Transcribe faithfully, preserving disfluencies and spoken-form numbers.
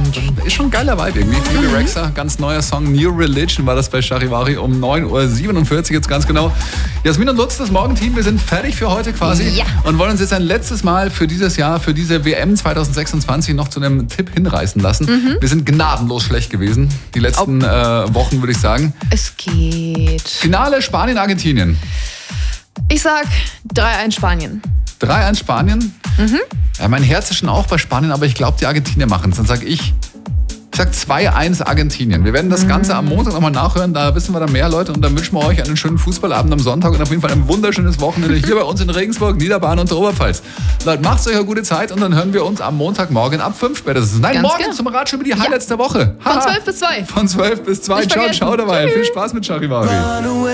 ist schon ein geiler Vibe irgendwie. Bibi mhm. Rexha, ganz neuer Song, New Religion war das bei Charivari um neun Uhr siebenundvierzig jetzt ganz genau. Jasmin und Lutz, das Morgenteam, wir sind fertig für heute quasi ja. und wollen uns jetzt ein letztes Mal für dieses Jahr, für diese W M zwanzig sechsundzwanzig noch zu einem Tipp hinreißen lassen. Mhm. Wir sind gnadenlos schlecht gewesen, die letzten äh, Wochen würde ich sagen. Es geht. Finale Spanien-Argentinien. Ich sag drei eins Spanien. drei eins Spanien? Mhm. Ja, mein Herz ist schon auch bei Spanien, aber ich glaube, die Argentinier machen es. Dann sage ich, ich sag zwei eins Argentinien. Wir werden das Ganze am Montag nochmal nachhören, da wissen wir dann mehr, Leute. Und dann wünschen wir euch einen schönen Fußballabend am Sonntag und auf jeden Fall ein wunderschönes Wochenende hier bei uns in Regensburg, Niederbayern und der Oberpfalz. Leute, macht's euch eine gute Zeit und dann hören wir uns am Montagmorgen ab fünf spätestens. Nein, Ganz morgen genau. zum Ratsch über die Highlights ja. der Woche. Von zwölf bis zwei. Von zwölf bis zwei. Nicht Ciao, vergessen. ciao dabei. Tschüss. Viel Spaß mit Charivari.